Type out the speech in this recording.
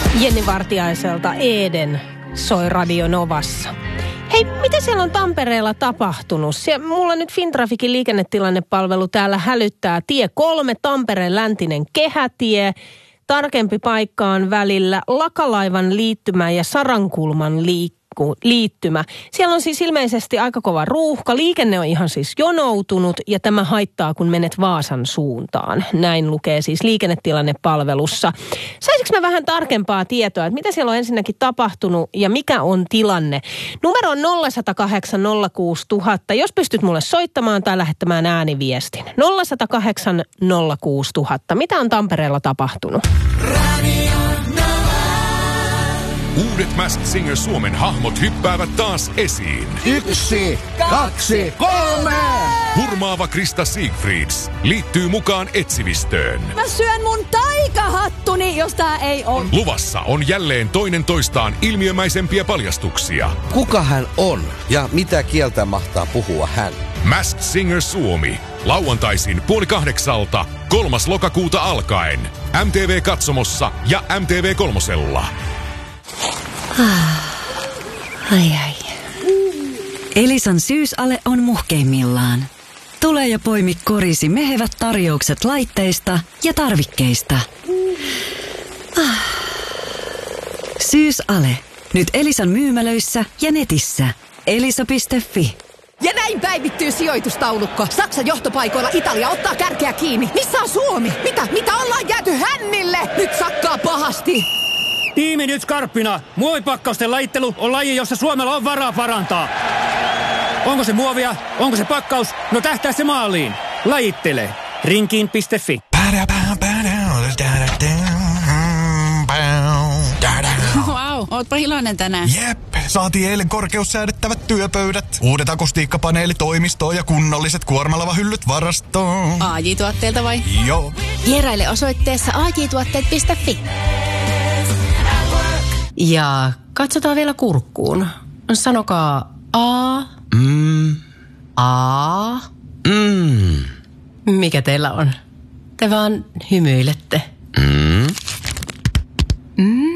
Jenni Vartiaiselta Eden soi Radio Novassa. Hei, mitä siellä on Tampereella tapahtunut? Mulla nyt Fintrafikin liikennetilannepalvelu täällä hälyttää tie 3, Tampereen läntinen kehätie. Tarkempi paikka on välillä Lakalaivan liittymä ja Sarankulman liittymä. Siellä on siis ilmeisesti aika kova ruuhka. Liikenne on ihan siis jonoutunut ja tämä haittaa, kun menet Vaasan suuntaan. Näin lukee siis liikennetilannepalvelussa. Saisinko mä vähän tarkempaa tietoa, että mitä siellä on ensinnäkin tapahtunut ja mikä on tilanne? Numero on 0108 06000. Jos pystyt mulle soittamaan tai lähettämään ääniviestin. 0108 06000. Mitä on Tampereella tapahtunut? Uudet Masked Singer Suomen hahmot hyppäävät taas esiin. 1, 2, 3! Hurmaava Krista Siegfrieds liittyy mukaan etsivistöön. Mä syön mun taikahattuni, jos tää ei on. Luvassa on jälleen toinen toistaan ilmiömäisempiä paljastuksia. Kuka hän on ja mitä kieltä mahtaa puhua hän? Masked Singer Suomi. Lauantaisin 7:30, 3. lokakuuta alkaen. MTV-katsomossa ja MTV3:lla. Ai. Elisan syysale on muhkeimmillaan. Tule ja poimi korisi mehevät tarjoukset laitteista ja tarvikkeista. Syysale. Nyt Elisan myymälöissä ja netissä. Elisa.fi. Ja näin päivittyy sijoitustaulukko. Saksan johtopaikoilla Italia ottaa kärkeä kiinni. Missä on Suomi? Mitä ollaan jääty hännille? Nyt sakkaa pahasti. Tiimi nyt skarppina. Muovipakkausten lajittelu on laji, jossa Suomella on varaa parantaa. Onko se muovia? Onko se pakkaus? No tähtää se maaliin. Lajittele. Rinkiin.fi. Wow, ootpa iloinen tänään. Jep, saatiin eilen korkeussäädettävät työpöydät, uudet akustiikkapaneelit toimistoon ja kunnolliset kuormalavahyllyt varastoon. AJ-tuotteelta vai? Joo. Vieraile osoitteessa ajtuotteet.fi. Ja katsotaan vielä kurkkuun. Sanokaa A. A. Mikä teillä on? Te vaan hymyilette.